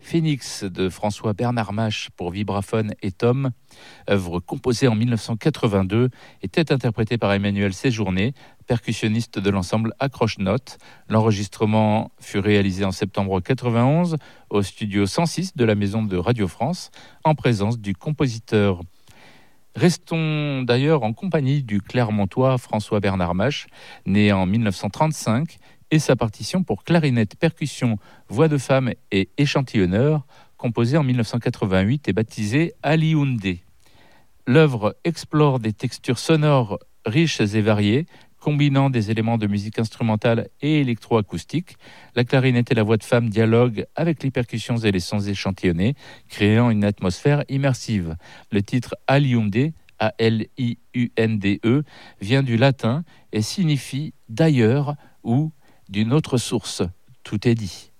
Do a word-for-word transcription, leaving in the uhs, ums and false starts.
Phénix de François-Bernard Mache pour vibraphone et tom, œuvre composée en dix-neuf cent quatre-vingt-deux, était interprétée par Emmanuel Séjourné, percussionniste de l'ensemble Accroche-Notes. L'enregistrement fut réalisé en septembre quatre-vingt-onze au studio cent six de la Maison de Radio France, en présence du compositeur. Restons d'ailleurs en compagnie du Clermontois François-Bernard Mache, né en dix-neuf cent trente-cinq, et sa partition pour clarinette, percussion, voix de femme et échantillonneur, composée en dix-neuf cent quatre-vingt-huit et baptisée Alioundé. L'œuvre explore des textures sonores riches et variées, combinant des éléments de musique instrumentale et électroacoustique. La clarinette et la voix de femme dialoguent avec les percussions et les sons échantillonnés, créant une atmosphère immersive. Le titre Alioundé, A L I U N D E, vient du latin et signifie d'ailleurs ou d'une autre source. Tout est dit.